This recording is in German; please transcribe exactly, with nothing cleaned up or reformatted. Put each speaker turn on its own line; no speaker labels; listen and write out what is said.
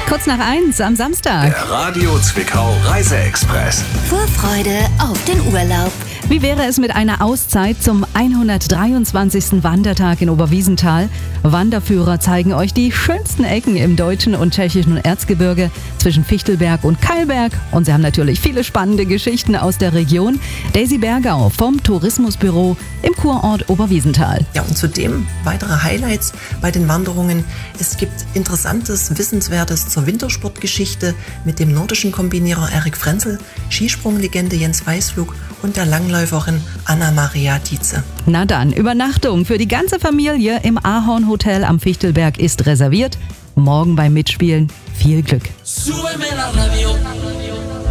Kurz nach eins am Samstag.
Der Radio Zwickau Reiseexpress.
Vorfreude auf den Urlaub.
Wie wäre es mit einer Auszeit zum hundertdreiundzwanzigsten Wandertag in Oberwiesenthal? Wanderführer zeigen euch die schönsten Ecken im deutschen und tschechischen Erzgebirge zwischen Fichtelberg und Keilberg. Und sie haben natürlich viele spannende Geschichten aus der Region. Daisy Bergau vom Tourismusbüro im Kurort Oberwiesenthal.
Ja, und zudem weitere Highlights bei den Wanderungen. Es gibt Interessantes, Wissenswertes zur Wintersportgeschichte mit dem nordischen Kombinierer Erik Frenzel, Skisprunglegende Jens Weißflug und der Langläuferin Anna-Maria Dietze.
Na dann, Übernachtung für die ganze Familie im Ahorn Hotel am Fichtelberg ist reserviert. Morgen beim Mitspielen viel Glück.
Súbeme la radio.